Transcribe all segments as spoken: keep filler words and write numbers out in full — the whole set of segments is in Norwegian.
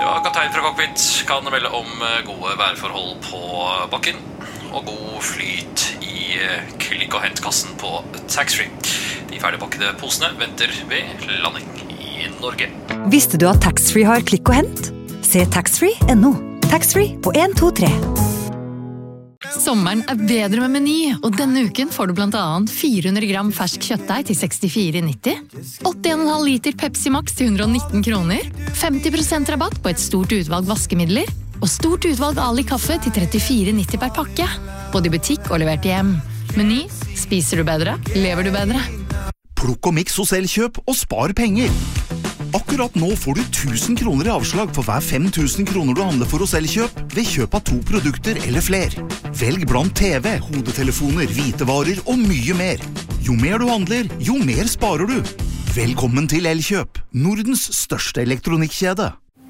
Ja, kaptein fra cockpit kan melde om gode værforhold på bakken og god flyt i klikk- og hentkassen på taxfree. De ferdigpakkede posene venter ved landing i Norge. Visste du at taxfree har klikk og hent? Se taxfree punktum no. Taxfree på en to tre. Sommeren er bedre med Meny, og denne uken får du blant annet fire hundre gram fersk kjøttdeig til sekstifire nitti, åttien komma fem liter Pepsi Max til hundre og nitten kroner, femti prosent rabatt på et stort utvalg vaskemidler, og stort utvalg Ali kaffe til trettifire nitti per pakke. Både i butikk og levert hjem. Meny, spiser du bedre, lever du bedre. Plukk og miks hos Elkjøp og spar penger. Akkurat nå får du tusen kroner i avslag for hver fem tusen kroner du handler for hos Elkjøp ved kjøp av to produkter eller fler. Velg blant T V, hodetelefoner, hvitevarer og mye mer. Jo mer du handler, jo mer sparer du. Velkommen til Elkjøp, Nordens største elektronikkjede.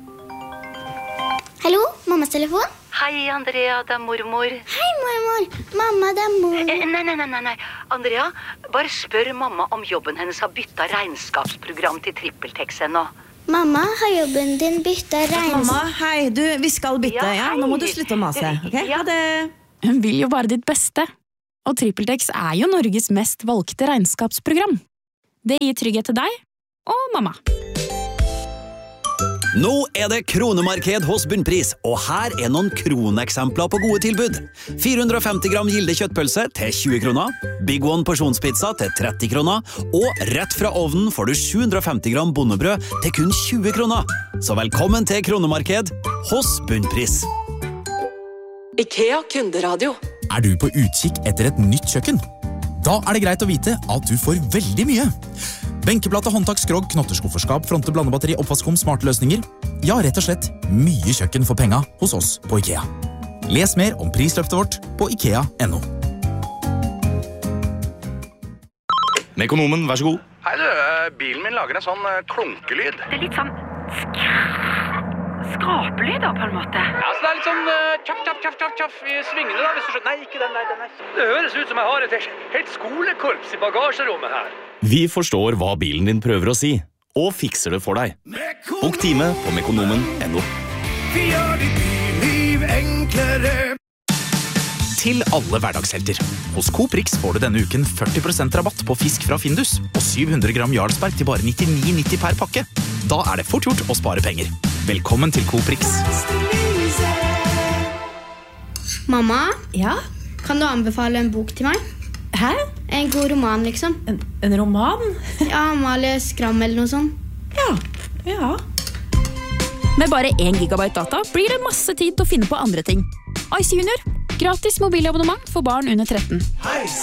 Hallo, mammas telefon? Hei, Andrea, det er mormor. Hei, mormor. Mamma, det er mor. Eh, nei, nei, nei, nei. Andrea, bare spør mamma om jobben hennes har byttet regnskapsprogram til TrippelTex ennå. Mamma, har jobben din byttet regnskap? Mamma, hei, du, vi skal bytte, ja, Ja, nå må hei. du slutte å mase, ok? Ja. Ha det. Hun vil jo bare ditt beste. Og TrippelTex er jo Norges mest valgte regnskapsprogram. Det gir trygghet til deg og mamma. Nå er det kronemarked hos Bunnpris, og her er noen kroneksempler på gode tilbud. fire hundre og femti gram Gilde kjøttpølse til tjue kroner, Big One porsjonspizza til tretti kroner, og rett fra ovnen får du sju hundre og femti gram bondebrød til kun tjue kroner. Så velkommen til kronemarked hos Bunnpris. IKEA kunderadio. Er du på utkikk etter et nytt kjøkken? Da er det greit å vite at du får veldig mye. Benkeplate, håndtak, skrog, knotterskufferskap, fronte, blandebatteri, oppvaskom, smarte løsninger. Ja, rett og slett mye kjøkken for penga hos oss på IKEA. Les mer om prisløftet vårt på ikea punktum no. Mekonomen, vær så god. Hei du, bilen min lager en sånn klunkelyd. Det er litt sånn skrapelyd da, på en måte. Ja, så det er litt sånn uh, tjaff, tjaff, tjaff, tjaff, tjaff i svingene da, hvis du skjønner. Nei, ikke den der, den der. Det høres ut som jeg har et helt, helt skolekorps i bagasjerommet her. Vi forstår hva bilen din prøver å si, og fikser det for deg. Bok time på mekonomen punktum no. Vi gjør ditt liv enklere. Til alle hverdagshelter. Hos Coop Rix får du denne uken førti prosent rabatt på fisk fra Findus, og syv hundre gram Jarlsberg til bare nittini nitti per pakke. Da er det fort gjort å spare penger. Velkommen til Coop Rix. Mamma? Ja? Kan du anbefale en bok til meg? Hæ? En god roman, liksom. En, en roman? Ja, Amalie Skram eller noe sånt. Ja, ja. Med bare én gigabyte data blir det masse tid til å finne på andre ting. Ice Junior, gratis mobilabonnement for barn under tretten.